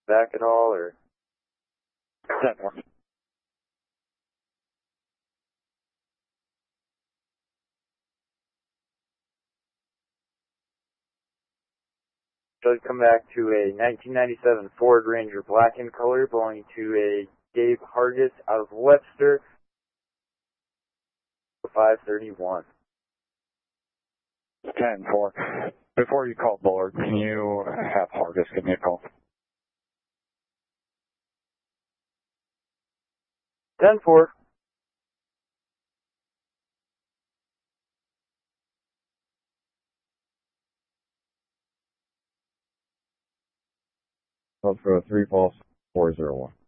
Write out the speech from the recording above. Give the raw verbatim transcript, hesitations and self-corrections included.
back at all, or? ten four. Does come back to a nineteen ninety-seven Ford Ranger black in color belonging to a Dave Hargis out of Webster, five thirty-one. ten four. Before you call Bullard, can you have Hargis give me a call? ten four. Let's go three false four zero one.